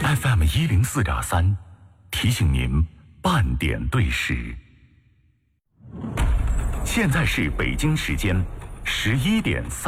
FM104.3，提醒您半点对时。现在是北京时间11点3。